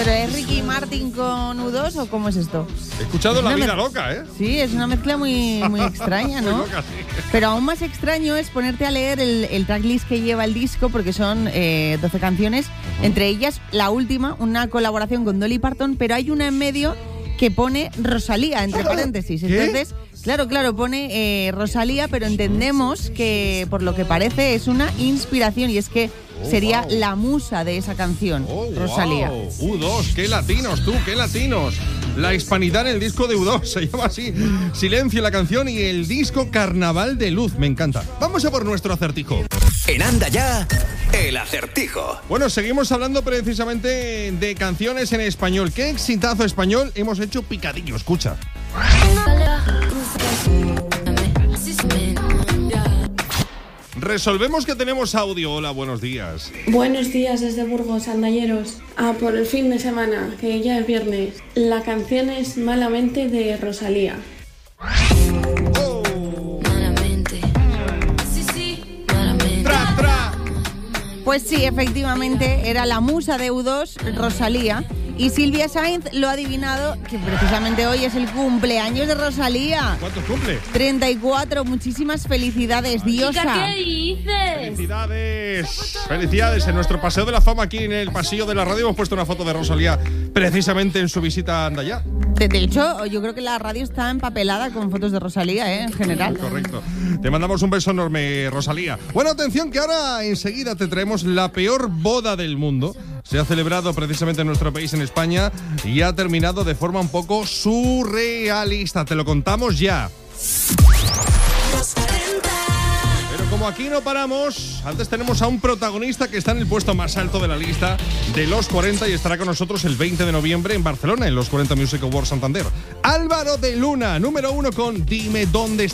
¿Pero es Ricky Martin con U2 o cómo es esto? He escuchado La Vida Loca, ¿eh? Sí, es una mezcla muy extraña, ¿no? Muy loca, sí. Pero aún más extraño es ponerte a leer el tracklist que lleva el disco, porque son 12 canciones, entre ellas la última, una colaboración con Dolly Parton, pero hay una en medio que pone Rosalía, entre paréntesis. ¿Qué? Entonces, claro, pone Rosalía, pero entendemos que, por lo que parece, es una inspiración y es que sería la musa de esa canción, Rosalía. Wow. U2, qué latinos tú, qué latinos. La hispanidad en el disco de U2, se llama así. Silencio la canción y el disco Carnaval de Luz, me encanta. Vamos a por nuestro acertijo. En Anda Ya, el acertijo. Bueno, seguimos hablando precisamente de canciones en español. ¿Qué exitazo español hemos hecho picadillo? Escucha. Resolvemos que tenemos audio. Hola, buenos días. Buenos días desde Burgos, andalleros. Por el fin de semana, que ya es viernes. La canción es Malamente de Rosalía. Pues sí, efectivamente, era la musa de U2, Rosalía. Y Silvia Sainz lo ha adivinado, que precisamente hoy es el cumpleaños de Rosalía. ¿Cuántos cumple? 34, muchísimas felicidades, diosa. ¿Qué dices? Felicidades. En nuestro Paseo de la Fama, aquí en el pasillo de la radio, hemos puesto una foto de Rosalía precisamente en su visita a Anda Ya. De hecho, yo creo que la radio está empapelada con fotos de Rosalía, en general. Correcto. Te mandamos un beso enorme, Rosalía. Bueno, atención, que ahora enseguida te traemos la peor boda del mundo. Se ha celebrado precisamente en nuestro país, en España, y ha terminado de forma un poco surrealista. Te lo contamos ya. Pero como aquí no paramos, antes tenemos a un protagonista que está en el puesto más alto de la lista de los 40 y estará con nosotros el 20 de noviembre en Barcelona, en los 40 Music Awards Santander. Álvaro de Luna, número 1 con Dime dónde está.